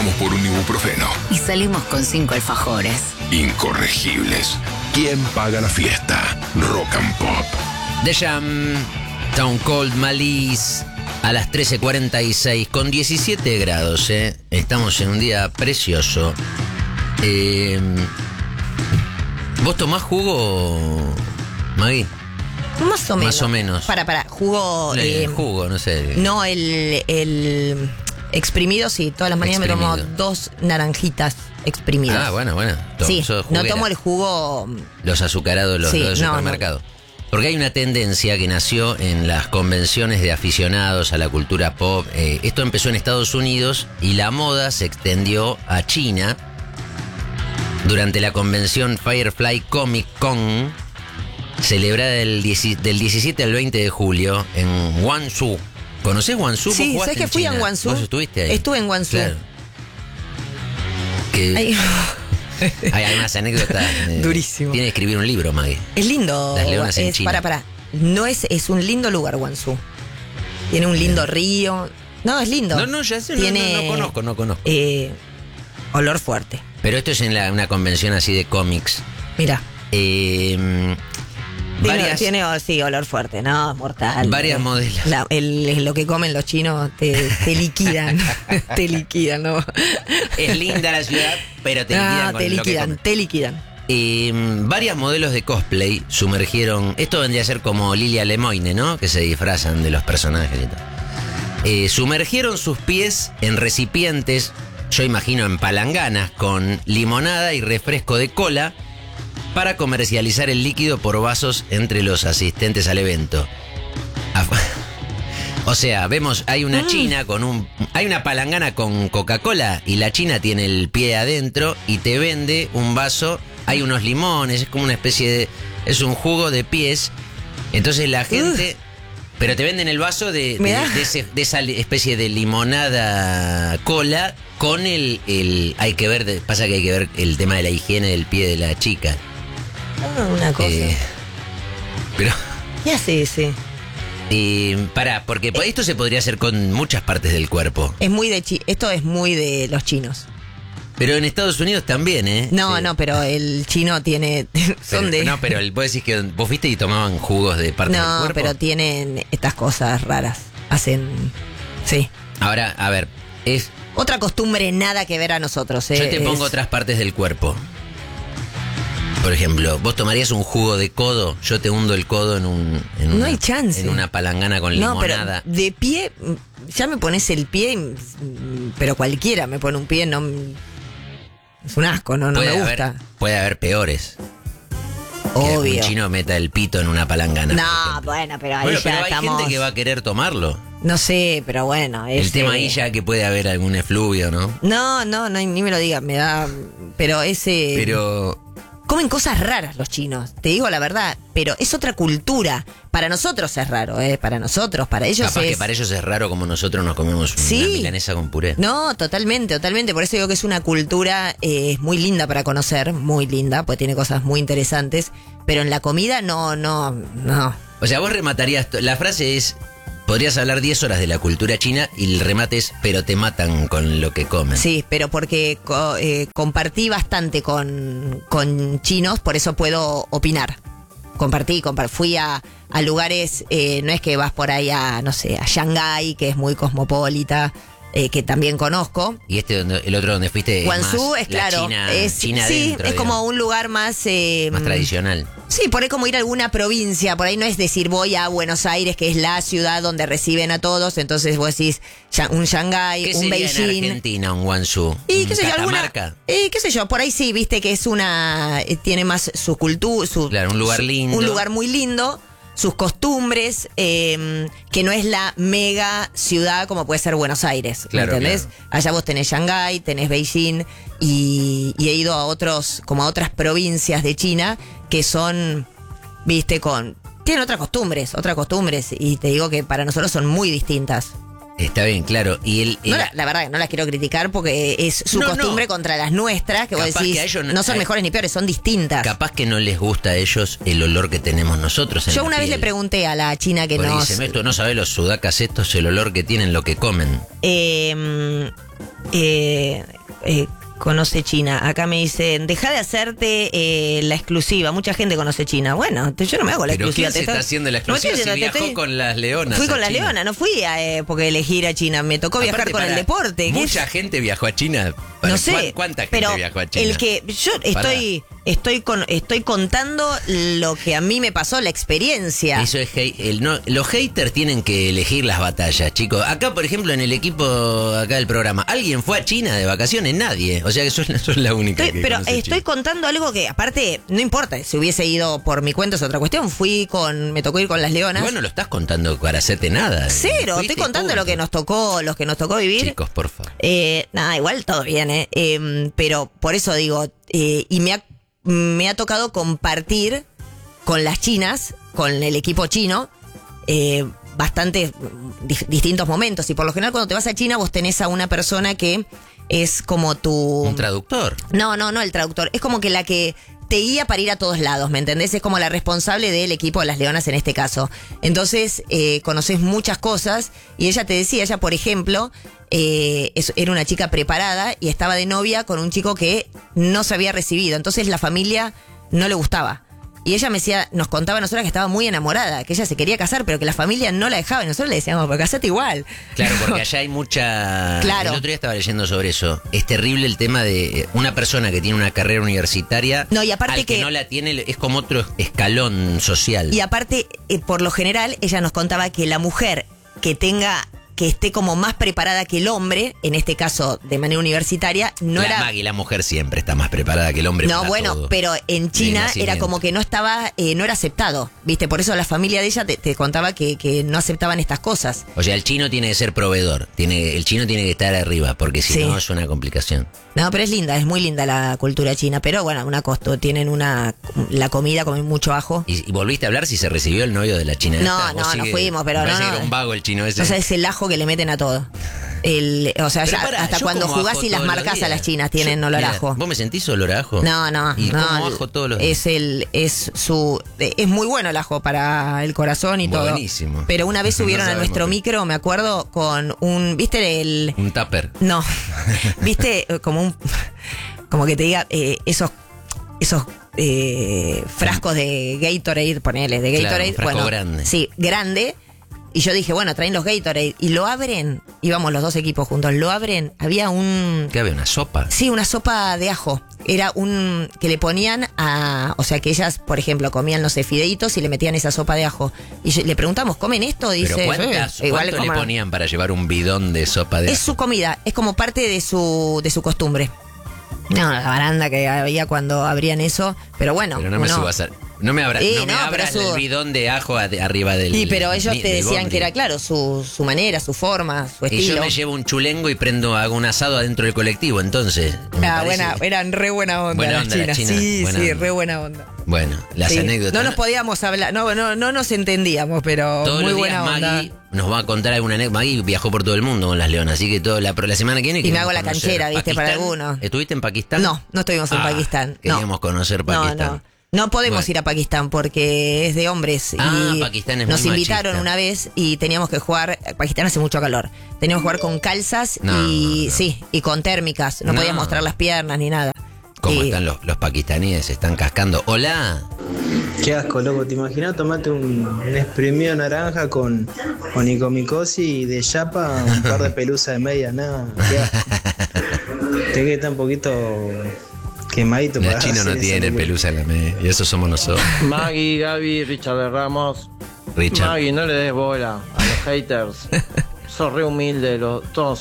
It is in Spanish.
vamos por un ibuprofeno. Y salimos con 5 alfajores. Incorregibles. ¿Quién paga la fiesta? Rock and Pop. The Jam, Stone Cold Malice, a las 13:46, con 17 grados, ¿eh? Estamos en un día precioso. ¿Vos tomás jugo, Maggie? Más o menos. Más o menos. Para, jugo... jugo, no sé. No, el exprimido, sí. Todas las mañanas me tomo 2 naranjitas exprimidas. Ah, bueno. Sí, no tomo el jugo... Los azucarados, los de supermercado. No. Porque hay una tendencia que nació en las convenciones de aficionados a la cultura pop. Esto empezó en Estados Unidos y la moda se extendió a China durante la convención Firefly Comic Con, celebrada del 17 al 20 de julio en Guangzhou. ¿Conocés Guangzhou? Sí, ¿sabés que fui a Guangzhou? ¿Vos estuviste ahí? Estuve en Guangzhou. Claro. Hay unas anécdotas. Durísimo. Tiene que escribir un libro, Maggie. Es lindo. Las leonas en China. Para. No es un lindo lugar, Guangzhou. Tiene un lindo río. No, es lindo. No, ya sé, Tiene, no conozco. Olor fuerte. Pero esto es en una convención así de cómics. Mira. Varias, sí, olor fuerte, no, mortal. Varias modelos. Lo que comen los chinos te liquidan. Te liquidan, ¿no? Es linda la ciudad, pero te liquidan. Te liquidan. Varias modelos de cosplay sumergieron. Esto vendría a ser como Lilia Lemoine, ¿no? Que se disfrazan de los personajes y tal. Sumergieron sus pies en recipientes, yo imagino en palanganas, con limonada y refresco de cola, para comercializar el líquido por vasos entre los asistentes al evento. O sea, vemos, hay una china hay una palangana con Coca-Cola y la china tiene el pie adentro y te vende un vaso, hay unos limones, es como una especie de... es un jugo de pies. Entonces la gente... Pero te venden el vaso de esa especie de limonada cola con el hay que ver, pasa que hay que ver el tema de la higiene del pie de la chica. Una cosa. Pero... Ya sé, sí. Porque esto se podría hacer con muchas partes del cuerpo. Esto es muy de los chinos. Pero en Estados Unidos también, ¿eh? No, sí. No, pero el chino tiene... No, pero vos decís que vos fuiste y tomaban jugos de partes del cuerpo. No, pero tienen estas cosas raras. Hacen... Sí. Ahora, a ver, es... Otra costumbre nada que ver a nosotros, ¿eh? Yo te pongo otras partes del cuerpo. Por ejemplo, vos tomarías un jugo de codo, yo te hundo el codo no hay chance. En una palangana con limonada. Pero de pie, ya me pones el pie, pero cualquiera me pone un pie, no... Es un asco, no me gusta. Puede haber peores. Obvio. Que un chino meta el pito en una palangana. No, bueno, pero ahí ya pero estamos... hay gente que va a querer tomarlo. No sé, pero bueno. El tema ahí ya que puede haber algún efluvio, ¿no? No, ni me lo digas, me da... Pero... Comen cosas raras los chinos, te digo la verdad, pero es otra cultura. Para nosotros es raro, para nosotros, para ellos Capaz que para ellos es raro como nosotros nos comemos una milanesa con puré. No, totalmente, por eso digo que es una cultura muy linda para conocer, muy linda, pues tiene cosas muy interesantes, pero en la comida no. O sea, vos rematarías, la frase es... Podrías hablar 10 horas de la cultura china y el remate es, pero te matan con lo que comen. Sí, pero porque compartí bastante con chinos, por eso puedo opinar. Fui a lugares, no es que vas por ahí a Shanghái, que es muy cosmopolita, que también conozco. Y el otro donde fuiste Guangzhou es claro. China sí, dentro, es como un lugar más tradicional. Sí, por ahí como ir a alguna provincia, por ahí no es decir voy a Buenos Aires, que es la ciudad donde reciben a todos, entonces vos decís un Shanghái, un Beijing. En Argentina, un Guangzhou, y qué sé yo, Catamarca. Qué sé yo, por ahí sí, viste que es tiene más su cultura, claro, un lugar lindo. Un lugar muy lindo. Sus costumbres, que no es la mega ciudad como puede ser Buenos Aires, claro, ¿entendés? Claro. Allá vos tenés Shanghái, tenés Beijing y he ido a otras provincias de China que son, tienen otras costumbres y te digo que para nosotros son muy distintas. Está bien, claro. Y la verdad que no las quiero criticar porque es su costumbre contra las nuestras, que vos Capaz decís, que a ellos no son mejores ni peores, son distintas. capaz que no les gusta a ellos el olor que tenemos nosotros en Yo la una vez piel. le pregunté a la china que Porque nos... dicen, esto no sabés los sudacas estos, el olor que tienen, lo que comen. Conoce China. Acá me dicen, deja de hacerte la exclusiva. Mucha gente conoce China. Bueno, yo no me hago la ¿Pero exclusiva. quién se está haciendo la No exclusiva estoy si diciendo, viajó con las leonas? Fui con a la China? leona, no fui porque elegí ir a China. Me tocó viajar Aparte, con el deporte. ¿Qué Mucha es? gente viajó a China. No sé, ¿Cuánta gente pero viajó a China? el que yo estoy contando lo que a mí me pasó, la experiencia. Eso es los haters tienen que elegir las batallas, chicos. Acá, por ejemplo, en el equipo acá del programa, ¿alguien fue a China de vacaciones? Nadie. O sea que sos la única que Pero conoce estoy China. contando algo que, aparte, no importa. Si hubiese ido por mi cuenta es otra cuestión. Me tocó ir con las leonas. Bueno, lo estás contando para hacerte nada. Cero, Fuiste estoy contando y lo que punto. los que nos tocó vivir. Chicos, por favor. Nada, igual todo bien, pero por eso digo, y me ha tocado compartir con las chinas, con el equipo chino, bastantes distintos momentos. Y por lo general cuando te vas a China vos tenés a una persona que es como tu... Un traductor. No el traductor. Es como que la que te guía para ir a todos lados, ¿me entendés? Es como la responsable del equipo de las leonas en este caso. Entonces, conoces muchas cosas y ella te decía, ella por ejemplo, era una chica preparada y estaba de novia con un chico que no se había recibido. Entonces la familia no le gustaba. Y ella nos contaba a nosotros que estaba muy enamorada, que ella se quería casar, pero que la familia no la dejaba. Y nosotros le decíamos, pero casate igual. Claro, porque allá hay mucha... Claro. El otro día estaba leyendo sobre eso. Es terrible el tema de una persona que tiene una carrera universitaria. No, y aparte al que no la tiene, es como otro escalón social. Y aparte, por lo general, ella nos contaba que la mujer que esté como más preparada que el hombre, en este caso de manera universitaria, no era... Maggie, la mujer siempre está más preparada que el hombre. No, para bueno, todo. pero en China De era nacimiento. como que no estaba, no era aceptado, ¿viste? Por eso la familia de ella te contaba que no aceptaban estas cosas. O sea, el chino tiene que ser proveedor. El chino tiene que estar arriba, porque si Sí. no es una complicación. No, pero es muy linda la cultura china, pero bueno, una costo, tienen la comida, comen mucho ajo. ¿Y volviste a hablar si se recibió el novio de la china? No, esta? ¿O no fuimos, pero me parece no, que era un vago el chino ese. O sea, es el ajo que le meten a todo. O sea, Pero ya pará, hasta yo cuando como jugás ajo y las todos los marcas a días. las chinas tienen olor a Mira, ajo. ¿Vos me sentís olor a ajo? No. ¿Y no, como ajo todos los días? Es muy bueno el ajo para el corazón y todo. Buenísimo. Pero una vez No subieron a sabemos nuestro qué. micro, me acuerdo, con ¿viste Un tupper. No, ¿viste? Como que te diga, esos frascos de Gatorade, ponele, de Claro, Gatorade. un frasco bueno, grande. Sí, grande. Y yo dije, bueno, traen los Gatorade. Y lo abren, íbamos los dos equipos juntos, lo abren, había ¿Qué había? ¿Una sopa? Sí, una sopa de ajo. Era que le ponían o sea, que ellas, por ejemplo, comían, no sé, fideitos y le metían esa sopa de ajo. Y le preguntamos, ¿comen esto? Dice, ¿Pero cuánto le coman. ponían para llevar un bidón de sopa de Es ajo? su comida, es como parte de su costumbre. No, la baranda que había cuando abrían eso, pero bueno. Pero no me subas no me abras pero el bidón de ajo arriba del... Sí, pero ellos te del decían bondi. que era, claro, su manera, su forma, su Y estilo. yo me llevo un chulengo y hago un asado adentro del colectivo, entonces... me parece- Eran re buena onda, Buena las onda las chinas. chinas, Sí, buena sí, onda. re buena onda. Bueno, las Sí. anécdotas... No nos podíamos hablar, no nos entendíamos, pero Todos muy los días buena onda. Maggie nos va a contar alguna anécdota. Maggie viajó por todo el mundo con las leonas, así que la semana que viene... Y me queremos hago la conocer canchera, ¿viste? Para Pakistán. algunos. ¿Estuviste en Pakistán? No estuvimos en Pakistán. Queríamos conocer Pakistán. No podemos Bueno. ir a Pakistán porque es de hombres. Ah, y Pakistán es nos muy invitaron machista. una vez y teníamos que jugar. Pakistán hace mucho calor. Teníamos que jugar con calzas y con térmicas. No No. podías mostrar las piernas ni nada. ¿Cómo Y- están los pakistaníes? Se están cascando. Hola. Qué asco, loco. ¿Te imaginas tomarte un exprimido naranja con icomicosi y de chapa un par de pelusas de media? Nada, qué asco. Te queda un poquito quemadito La para China no hacer esa tiene locura. pelusa en la media. Y eso somos nosotros. Maggie, Gaby, Richard de Ramos. Richard. Maggie, no le des bola a los haters. Sos re humilde, todos